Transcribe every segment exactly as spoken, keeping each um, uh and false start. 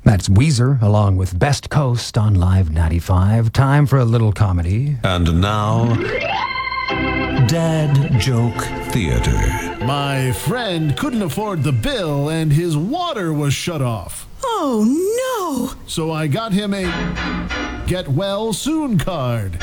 That's Weezer, along with Best Coast on Live ninety-five. Time for a little comedy. And now, Dad Joke Theater. My friend couldn't afford the bill and his water was shut off. Oh, no! So I got him a Get Well Soon card.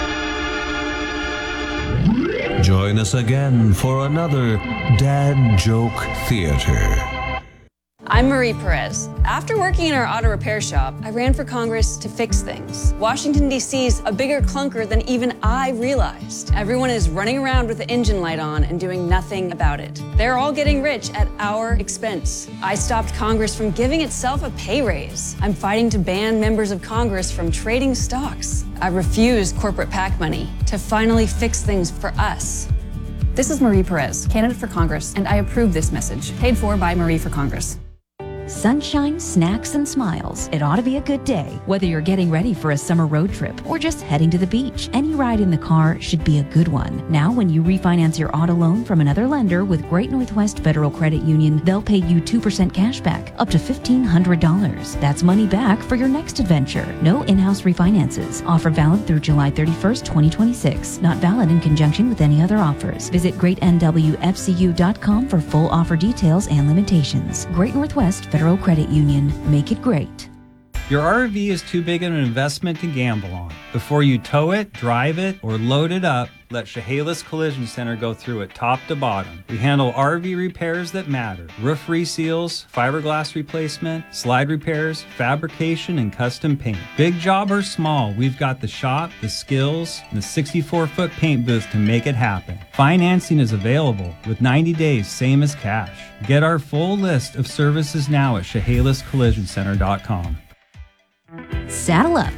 Join us again for another Dad Joke Theater. I'm Marie Perez. After working in our auto repair shop, I ran for Congress to fix things. Washington, D C's a bigger clunker than even I realized. Everyone is running around with the engine light on and doing nothing about it. They're all getting rich at our expense. I stopped Congress from giving itself a pay raise. I'm fighting to ban members of Congress from trading stocks. I refuse corporate PAC money to finally fix things for us. This is Marie Perez, candidate for Congress, and I approve this message. Paid for by Marie for Congress. Sunshine, snacks, and smiles. It ought to be a good day. Whether you're getting ready for a summer road trip or just heading to the beach, any ride in the car should be a good one. Now, when you refinance your auto loan from another lender with Great Northwest Federal Credit Union, they'll pay you two percent cash back, up to fifteen hundred dollars. That's money back for your next adventure. No in-house refinances. Offer valid through July thirty-first, twenty twenty-six. Not valid in conjunction with any other offers. Visit great n w f c u dot com for full offer details and limitations. Great Northwest Federal Federal Credit Union. Make it great. Your R V is too big of an investment to gamble on. Before you tow it, drive it, or load it up, let Chehalis Collision Center go through it top to bottom. We handle R V repairs that matter. Roof reseals, fiberglass replacement, slide repairs, fabrication, and custom paint. Big job or small, we've got the shop, the skills, and the sixty-four foot paint booth to make it happen. Financing is available with ninety days, same as cash. Get our full list of services now at chehalis collision center dot com. Saddle up.